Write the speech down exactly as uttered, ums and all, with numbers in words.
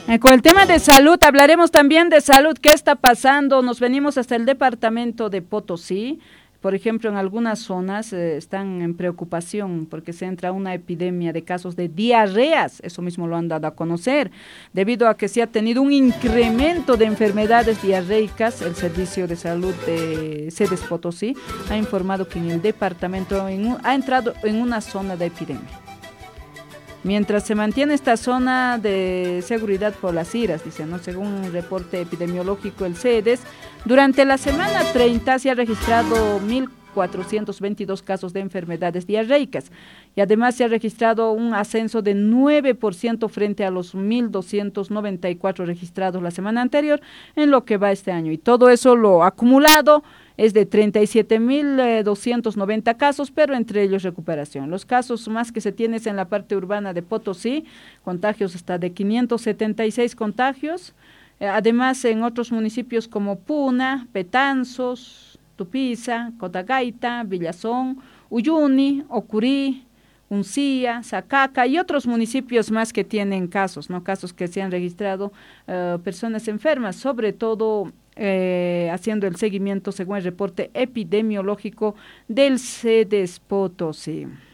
Eh, con el tema de salud, hablaremos también de salud, qué está pasando, nos venimos hasta el departamento de Potosí, por ejemplo, en algunas zonas eh, están en preocupación porque se entra una epidemia de casos de diarreas, eso mismo lo han dado a conocer, debido a que se ha tenido un incremento de enfermedades diarreicas. El Servicio de Salud de Sedes Potosí ha informado que en el departamento en un, ha entrado en una zona de epidemia. Mientras se mantiene esta zona de seguridad por las iras, dice, ¿no? Según un reporte epidemiológico, el CEDES, durante la semana treinta se ha registrado mil cuatrocientos veintidós casos de enfermedades diarreicas y además se ha registrado un ascenso de nueve por ciento frente a los mil doscientos noventa y cuatro registrados la semana anterior en lo que va este año. Y todo eso lo acumulado es de treinta y siete mil doscientos noventa casos, pero entre ellos recuperación. Los casos más que se tienen es en la parte urbana de Potosí, contagios hasta de quinientos setenta y seis contagios, además en otros municipios como Puna, Betanzos, Tupiza, Cotagaita, Villazón, Uyuni, Ocurí, Uncía, Zacaca y otros municipios más que tienen casos, ¿no? Casos que se han registrado uh, personas enfermas, sobre todo eh, haciendo el seguimiento según el reporte epidemiológico del CEDES Potosí.